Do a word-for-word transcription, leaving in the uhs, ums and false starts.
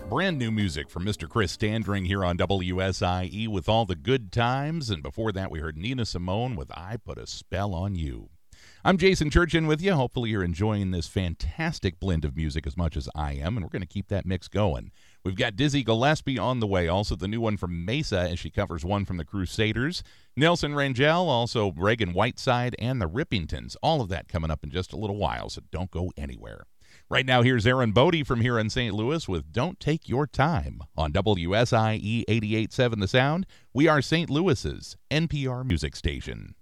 Brand new music from Mister Chris Standring here on W S I E with All the Good Times. And before that, we heard Nina Simone with I Put a Spell on You. I'm Jason Churchin with you. Hopefully you're enjoying this fantastic blend of music as much as I am, and we're going to keep that mix going. We've got Dizzy Gillespie on the way, also the new one from Mesa as she covers one from the Crusaders. Nelson Rangel, also Reagan Whiteside, and the Rippingtons. All of that coming up in just a little while, so don't go anywhere. Right now, here's Aaron Bodie from here in Saint Louis with Don't Take Your Time on W S I E eighty-eight point seven The Sound. We are Saint Louis's N P R music station.